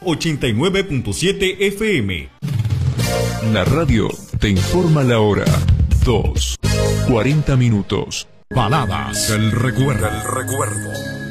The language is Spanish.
89.7 FM. La radio te informa la hora. 2:40. Baladas del recuerdo.